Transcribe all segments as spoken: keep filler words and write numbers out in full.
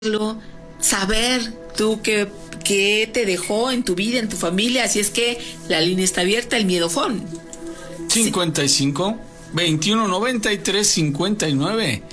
saber tú qué, qué te dejó en tu vida, en tu familia. Así es que la línea está abierta, el miedofón. cincuenta y cinco, veintiuno noventa y tres, cincuenta y nueve,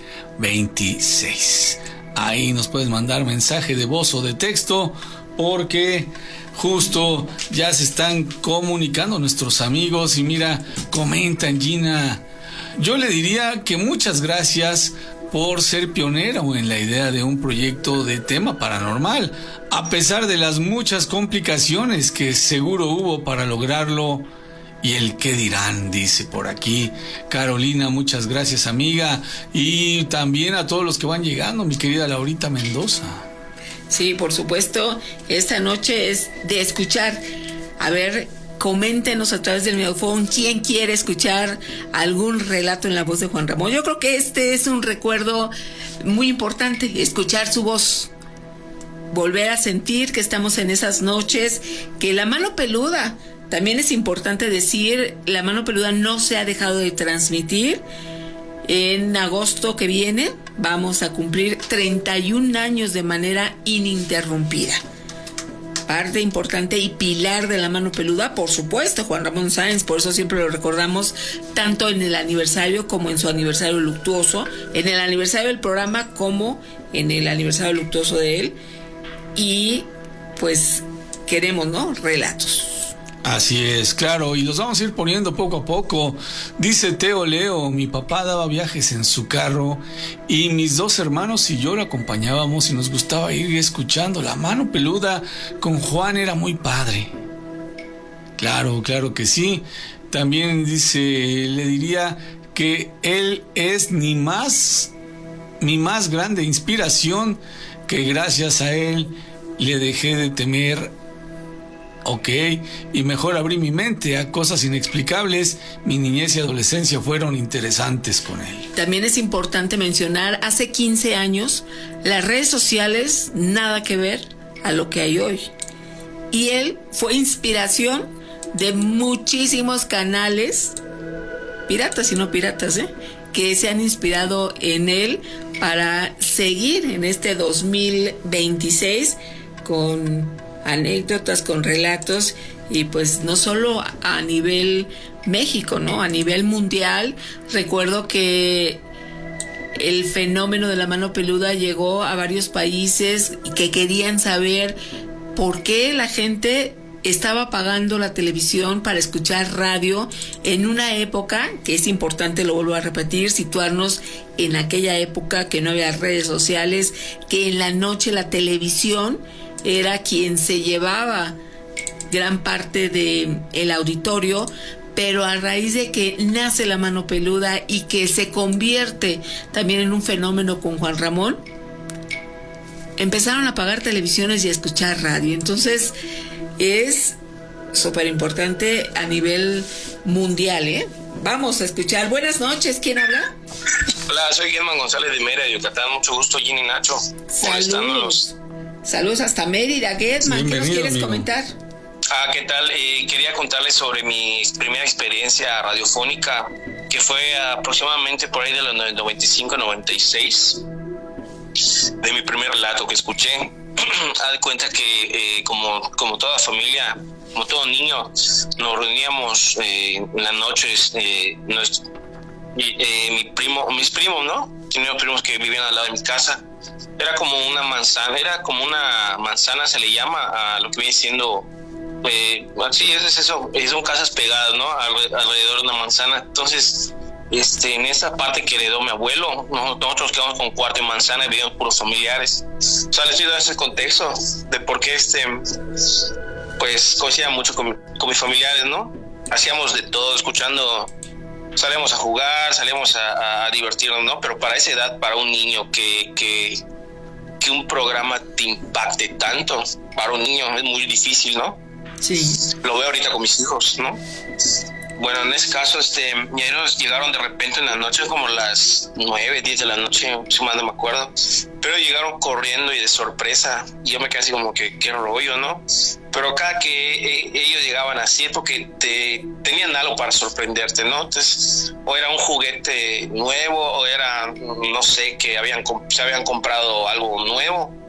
veintiséis. Ahí nos puedes mandar mensaje de voz o de texto, porque justo ya se están comunicando nuestros amigos. Y mira, comentan, Gina, yo le diría que muchas gracias por ser pionera en la idea de un proyecto de tema paranormal, a pesar de las muchas complicaciones que seguro hubo para lograrlo. Y el qué dirán, dice por aquí Carolina. Muchas gracias, amiga, y también a todos los que van llegando, mi querida Laurita Mendoza. Sí, por supuesto, esta noche es de escuchar. A ver, coméntenos a través del miedofón quién quiere escuchar algún relato en la voz de Juan Ramón. Yo creo que este es un recuerdo muy importante, escuchar su voz, volver a sentir que estamos en esas noches, que la mano peluda, también es importante decir, la mano peluda no se ha dejado de transmitir. En agosto que viene vamos a cumplir treinta y un años de manera ininterrumpida. Parte importante y pilar de la mano peluda, por supuesto, Juan Ramón Sáenz. Por eso siempre lo recordamos tanto en el aniversario como en su aniversario luctuoso, en el aniversario del programa como en el aniversario luctuoso de él. Y pues queremos, ¿no?, relatos. Así es, claro, y los vamos a ir poniendo poco a poco. Dice Teo Leo: mi papá daba viajes en su carro y mis dos hermanos y yo lo acompañábamos y nos gustaba ir escuchando La Mano Peluda con Juan, era muy padre. Claro, claro que sí. También dice, le diría que él es ni más, mi más grande inspiración, que gracias a él le dejé de temer. Ok, y mejor abrí mi mente a cosas inexplicables. Mi niñez y adolescencia fueron interesantes con él. También es importante mencionar, hace quince años, las redes sociales, nada que ver a lo que hay hoy. Y él fue inspiración de muchísimos canales, piratas y no piratas, ¿eh?, que se han inspirado en él para seguir en este dos mil veintiséis con anécdotas, con relatos, y pues no solo a nivel México, ¿no?, a nivel mundial. Recuerdo que el fenómeno de la mano peluda llegó a varios países que querían saber por qué la gente estaba apagando la televisión para escuchar radio en una época, que es importante, lo vuelvo a repetir, situarnos en aquella época que no había redes sociales, que en la noche la televisión era quien se llevaba gran parte de el auditorio. Pero a raíz de que nace la mano peluda y que se convierte también en un fenómeno con Juan Ramón, empezaron a apagar televisiones y a escuchar radio. Entonces es súper importante a nivel mundial, ¿eh? Vamos a escuchar. Buenas noches, ¿quién habla? Hola, soy Guillermo González de Mérida, Yucatán. Mucho gusto, Gina y Nacho. Saludos. Saludos hasta Mérida. Getman, ¿qué nos quieres amigo. comentar? Ah, ¿qué tal? Eh, quería contarles sobre mi primera experiencia radiofónica, que fue aproximadamente por ahí de los noventa y cinco, noventa y seis, de mi primer relato que escuché. Haz de cuenta que eh, como, como toda familia, como todo niño, nos reuníamos eh, en las noches, eh, nos, eh, mi primo, mis primos, ¿no? Tenía primos que vivían al lado de mi casa. Era como una manzana, era como una manzana, se le llama a lo que viene siendo, eh, sí, es eso, son casas pegadas, ¿no?, alrededor de una manzana. Entonces, este, en esa parte que heredó mi abuelo, nosotros quedamos con cuarto de manzana y vivíamos puros familiares. O sea, les estoy dando ese contexto de por qué, este, pues, coincidía mucho con, con mis familiares, ¿no? Hacíamos de todo, escuchando, salíamos a jugar, salíamos a, a divertirnos, ¿no? Pero para esa edad, para un niño que, que, que un programa te impacte tanto, para un niño es muy difícil, ¿no? Sí. Lo veo ahorita con mis hijos, ¿no? Bueno, en ese caso, este, ellos llegaron de repente en la noche, como las nueve, diez de la noche, si mal no me acuerdo, pero llegaron corriendo y de sorpresa, y yo me quedé así como que, qué rollo, ¿no? Pero cada que eh, ellos llegaban así es porque te, tenían algo para sorprenderte, ¿no? Entonces, o era un juguete nuevo, o era, no sé, que habían, se habían comprado algo nuevo,